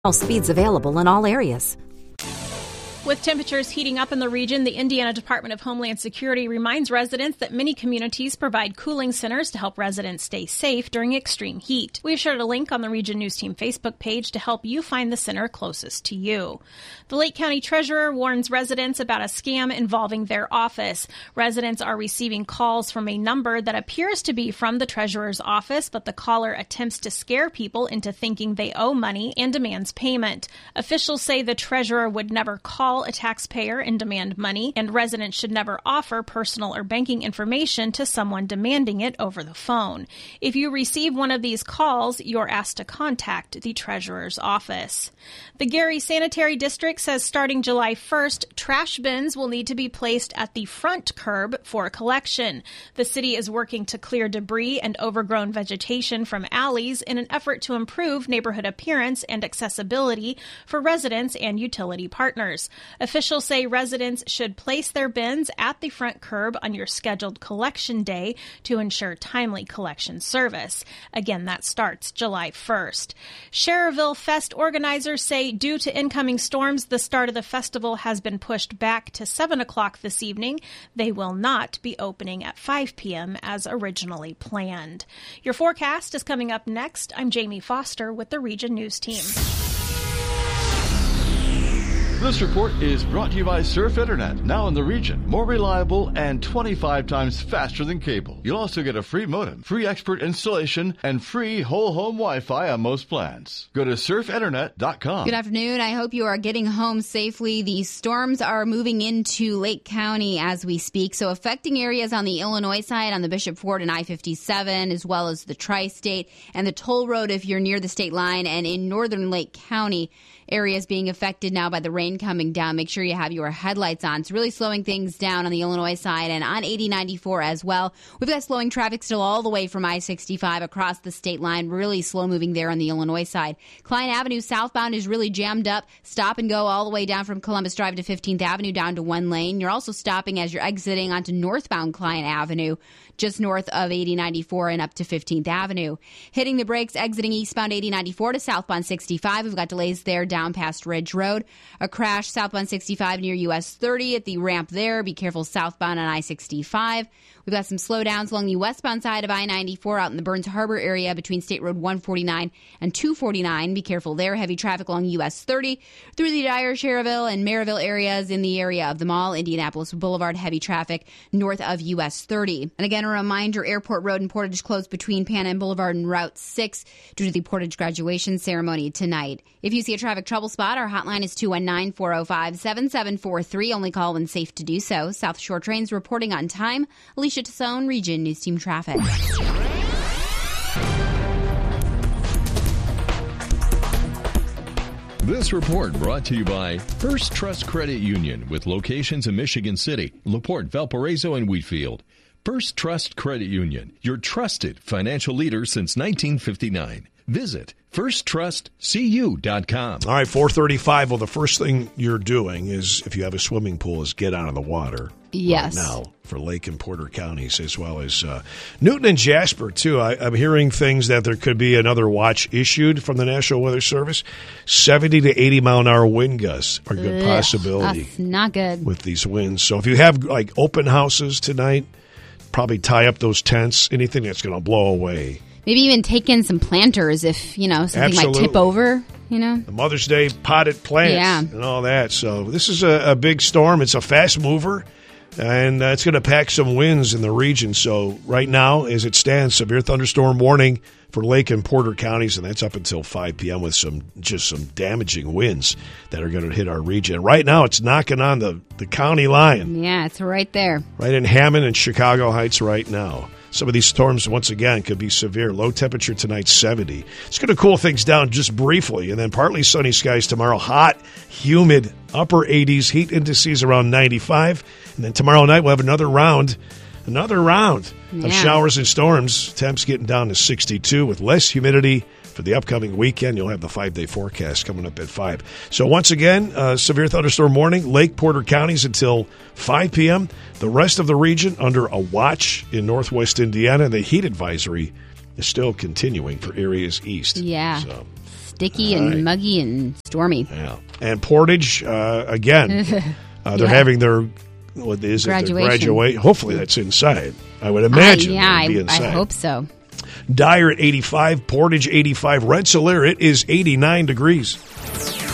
All speeds available in all areas. With temperatures heating up in the region, the Indiana Department of Homeland Security reminds residents that many communities provide cooling centers to help residents stay safe during extreme heat. We've shared a link on the Region News Team Facebook page to help you find the center closest to you. The Lake County Treasurer warns residents about a scam involving their office. Residents are receiving calls from a number that appears to be from the Treasurer's office, but the caller attempts to scare people into thinking they owe money and demands payment. Officials say the Treasurer would never call a taxpayer and demand money, and residents should never offer personal or banking information to someone demanding it over the phone. If you receive one of these calls, you're asked to contact the Treasurer's office. The Gary Sanitary District says starting July 1st, trash bins will need to be placed at the front curb for collection. The city is working to clear debris and overgrown vegetation from alleys in an effort to improve neighborhood appearance and accessibility for residents and utility partners. Officials say residents should place their bins at the front curb on your scheduled collection day to ensure timely collection service. Again, that starts July 1st. Cherville Fest organizers say due to incoming storms, the start of the festival has been pushed back to 7 o'clock this evening. They will not be opening at 5 p.m. as originally planned. Your forecast is coming up next. I'm Jamie Foster with the Region News Team. This report is brought to you by Surf Internet, now in the region, more reliable and 25 times faster than cable. You'll also get a free modem, free expert installation, and free whole home Wi-Fi on most plans. Go to surfinternet.com. Good afternoon. I hope you are getting home safely. The storms are moving into Lake County as we speak, so affecting areas on the Illinois side, on the Bishop Ford and I-57, as well as the Tri-State and the toll road if you're near the state line, and in northern Lake County, areas being affected now by the rain coming down. Make sure you have your headlights on. It's really slowing things down on the Illinois side and on 8094 as well. We've got slowing traffic still all the way from I-65 across the state line. Really slow moving there on the Illinois side. Klein Avenue southbound is really jammed up. Stop and go all the way down from Columbus Drive to 15th Avenue down to one lane. You're also stopping as you're exiting onto northbound Klein Avenue, just north of 8094 and up to 15th Avenue. Hitting the brakes, exiting eastbound 8094 to southbound 65. We've got delays there down past Ridge Road. A crash southbound 65 near US 30 at the ramp there. Be careful southbound on I-65. We've got some slowdowns along the westbound side of I-94 out in the Burns Harbor area between State Road 149 and 249. Be careful there. Heavy traffic along US 30 through the Dyer, Cherville, and Maryville areas in the area of the mall. Indianapolis Boulevard, heavy traffic north of US 30. And again, a reminder, Airport Road and Portage closed between Pan Am Boulevard and Route 6 due to the Portage graduation ceremony tonight. If you see a traffic trouble spot, our hotline is 219-405-7743. Only call when safe to do so. South Shore Trains reporting on time. Alicia Tassone, Region News Team Traffic. This report brought to you by First Trust Credit Union with locations in Michigan City, LaPorte, Valparaiso, and Wheatfield. First Trust Credit Union, your trusted financial leader since 1959. Visit firsttrustcu.com. All right, 4:35. Well, the first thing you're doing is, if you have a swimming pool, is get out of the water. Yes. Right now for Lake and Porter counties, as well as Newton and Jasper, too. I'm hearing things that there could be another watch issued from the National Weather Service. 70 to 80 mile an hour wind gusts are a good possibility. That's not good. With these winds. So if you have like open houses tonight, probably tie up those tents, anything that's going to blow away. Maybe even take in some planters if, something Absolutely. might tip over, The Mother's Day potted plants and all that. So this is a big storm. It's a fast mover, and it's going to pack some winds in the region. So right now, as it stands, severe thunderstorm warning for Lake and Porter counties, and that's up until 5 p.m. with some damaging winds that are going to hit our region. Right now, it's knocking on the county line. Yeah, it's right there. Right in Hammond and Chicago Heights right now. Some of these storms, once again, could be severe. Low temperature tonight, 70. It's going to cool things down just briefly, and then partly sunny skies tomorrow. Hot, humid, upper 80s. Heat indices around 95. And then tomorrow night, we'll have another round of showers and storms. Temps getting down to 62 with less humidity. For the upcoming weekend, you'll have the 5-day forecast coming up at 5. So once again, severe thunderstorm warning, Lake Porter counties until 5 p.m. The rest of the region under a watch in northwest Indiana. The heat advisory is still continuing for areas east. Yeah. So sticky and muggy and stormy. Yeah. And Portage, again, they're having their, what is it? Graduation. Hopefully that's inside. I would imagine it would be inside. I hope so. Dyer at 85, Portage 85, Rensselaer, it is 89 degrees.